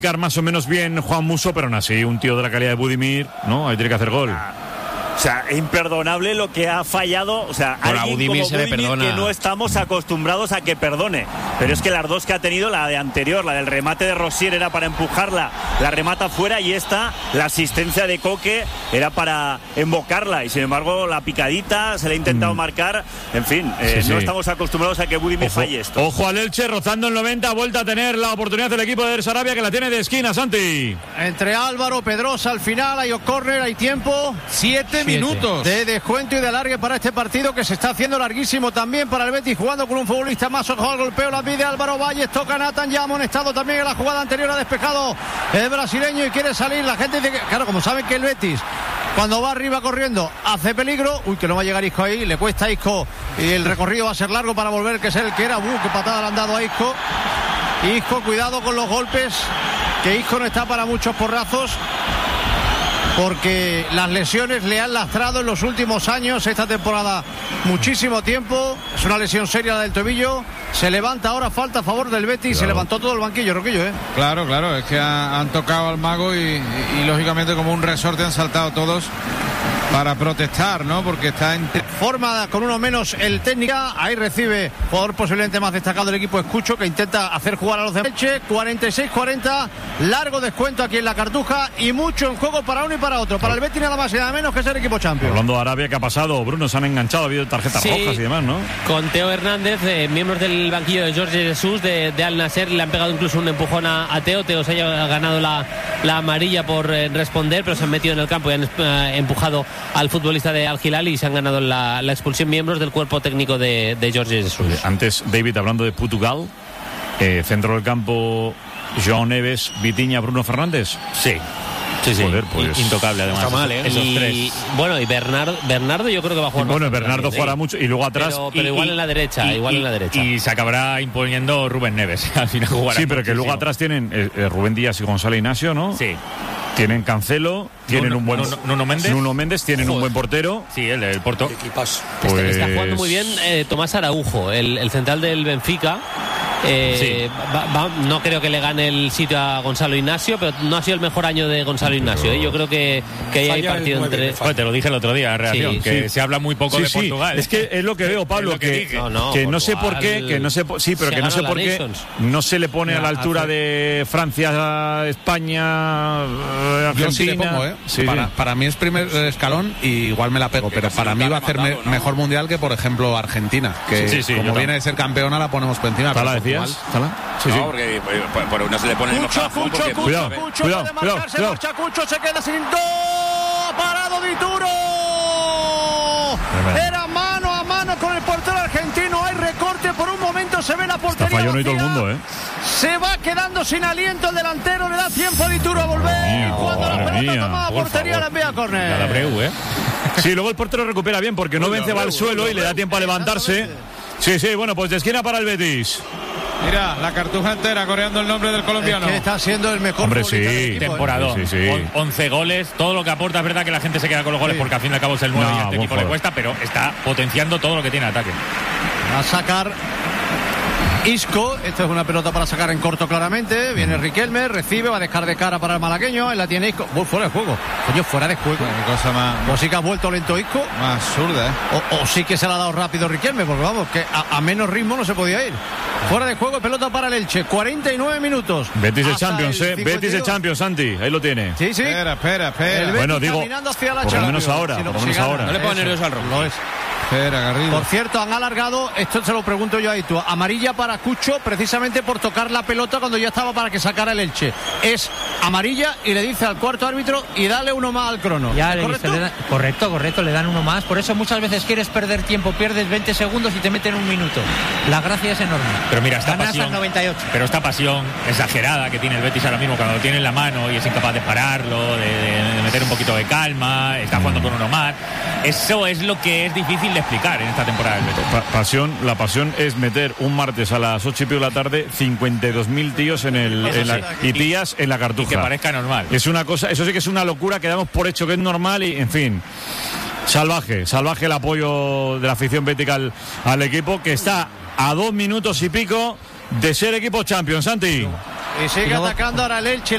Más o menos bien Juan Musso, pero aún así, un tío de la calidad de Budimir, ¿no? Ahí tiene que hacer gol. O sea, imperdonable lo que ha fallado. O sea, bueno, alguien Budimir como Budimir que no estamos acostumbrados a que perdone. Pero es que las dos que ha tenido, la de anterior, la del remate de Rosier era para empujarla, la remata fuera, y esta, la asistencia de Coque, era para embocarla. Y sin embargo, la picadita, se le ha intentado marcar. En fin, no estamos acostumbrados a que Budimir falle esto. Ojo al Elche, rozando el 90, vuelta a tener la oportunidad del equipo de Sarabia, que la tiene de esquina, Santi. Entre Álvaro, Pedrosa, al final hay córner, hay tiempo. 7 minutos de descuento y de alargue para este partido, que se está haciendo larguísimo también para el Betis, jugando con un futbolista más. Ojo al golpeo, la pide Álvaro Valles, toca Nathan, ya amonestado también en la jugada anterior, ha despejado el brasileño y quiere salir. La gente dice que, claro, como saben que el Betis, cuando va arriba corriendo, hace peligro. Uy, que no va a llegar Isco ahí, le cuesta a Isco y el recorrido va a ser largo para volver, que es el que era. Qué patada le han dado a Isco. Isco, cuidado con los golpes, que Isco no está para muchos porrazos, porque las lesiones le han lastrado en los últimos años, esta temporada muchísimo tiempo. Es una lesión seria la del tobillo. Se levanta ahora, falta a favor del Betis. Claro. Se levantó todo el banquillo, Roquillo, Claro, es que han tocado al mago y lógicamente como un resorte han saltado todos para protestar, ¿no? Porque está en forma con uno menos el técnico. Ahí recibe jugador posiblemente más destacado del equipo, Escucho, que intenta hacer jugar a los de Elche. 46-40, largo descuento aquí en la Cartuja y mucho en juego para uno y para otro. Para el Betis nada más y nada menos que ser equipo champion. Hablando de Arabia, ¿qué ha pasado? Bruno, se han enganchado, ha habido tarjetas rojas y demás, ¿no? Con Teo Hernández, miembros del banquillo de Jorge Jesús de Al Nasser, le han pegado incluso un empujón a Teo. Teo se ha ganado la amarilla por responder, pero se han metido en el campo y han empujado al futbolista de Al Hilal y se han ganado la expulsión miembros del cuerpo técnico de Jorge Jesús. Antes, David, hablando de Portugal, centro del campo, João Neves, Vitinha, Bruno Fernández. Sí. Joder, pues intocable además. Está mal, esos tres. Bueno, y Bernardo yo creo que va a jugar. Bueno, Bernardo jugará mucho y luego atrás. Pero igual en la derecha, Y se acabará imponiendo Rubén Neves. Al final jugará. Sí, pero que luego atrás tienen Rubén Díaz y Gonzalo Ignacio, ¿no? Sí. Tienen Cancelo, tienen un buen Nuno Méndez, tienen un buen portero. Sí, el del Porto. Está jugando muy bien Tomás Araujo, el central del Benfica. No creo que le gane el sitio a Gonzalo Ignacio, pero no ha sido el mejor año de Gonzalo Ignacio. Yo creo que hay partido entre. Te lo dije el otro día en reacción, se habla muy poco de Portugal. Es que es lo que veo, Pablo, que no sé por qué, que no sé por qué no se le pone a la altura de Francia, España, Argentina. Yo sí le pongo, para mí es primer escalón y igual me la pego, pero para mí va a hacer mejor mundial que, por ejemplo, Argentina, que como viene de ser campeona la ponemos por encima. No, porque por uno se le pone el cuidado, Cucho se queda sin dos, parado Dituro. Era mano a mano con el portero argentino. Hay recorte, por un momento se ve la portería. Falló y todo el mundo, Se va quedando sin aliento el delantero, le da tiempo a Dituro a volver. Cuando la pelota toma la portería, la envía a córner. La Breu, Sí, luego el portero recupera bien porque no vence, va al suelo y le da tiempo a levantarse. Sí, bueno, pues de esquina para el Betis. Mira, la Cartuja entera coreando el nombre del colombiano. Es que está siendo el mejor temporada. 11 goles, todo lo que aporta. Es verdad que la gente se queda con los goles porque al fin y al cabo es el 9 y a este equipo le cuesta, pero está potenciando todo lo que tiene ataque. Va a sacar Isco, esta es una pelota para sacar en corto claramente. Viene Riquelme, recibe, va a dejar de cara para el malagueño. Él la tiene Isco. Fuera de juego. Coño, fuera de juego. Qué cosa más. O sí que ha vuelto lento Isco. Más absurda, O sí que se la ha dado rápido Riquelme, porque vamos, que a menos ritmo no se podía ir. Fuera de juego, pelota para el Elche. 49 minutos. Betis de Champions, Betis de Champions, Santi. Ahí lo tiene. Sí. Espera. Bueno, digo, por lo menos ahora. No le pongo nervioso al rojo. Lo es. Por cierto, han alargado, esto se lo pregunto yo a Itu, amarilla para Cucho precisamente por tocar la pelota cuando ya estaba para que sacara el Elche. Es amarilla y le dice al cuarto árbitro y dale uno más al crono. Ya le dice, correcto, le dan uno más. Por eso muchas veces quieres perder tiempo, pierdes 20 segundos y te meten un minuto. La gracia es enorme. Pero mira, esta ganas pasión, al 98. Pero esta pasión exagerada que tiene el Betis ahora mismo cuando lo tiene en la mano y es incapaz de pararlo, de meter un poquito de calma, está jugando con uno más. Eso es lo que es difícil de explicar en esta temporada del Betis. La pasión es meter un martes a las 8:30 de la tarde 52.000 tíos y tías en la Cartuja. Y que parezca normal. Es una cosa, eso sí que es una locura que damos por hecho que es normal y, en fin, salvaje el apoyo de la afición bética al equipo, que está a 2 minutos y pico de ser equipo Champions, Santi. Y sigue atacando ahora el Elche.